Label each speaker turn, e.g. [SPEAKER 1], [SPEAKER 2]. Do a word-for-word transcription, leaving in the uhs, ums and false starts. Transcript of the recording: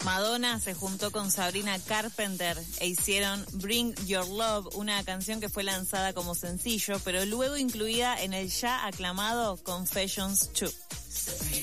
[SPEAKER 1] Madonna se juntó con Sabrina Carpenter e hicieron Bring Your Love, una canción que fue lanzada como sencillo, pero luego incluida en el ya aclamado Confessions dos.